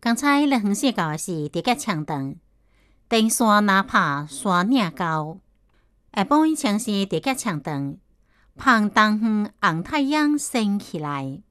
刚才日远时到的是直接长长，电线哪怕山岭高，下晡以前是直接长长，旁东方红太阳升起来。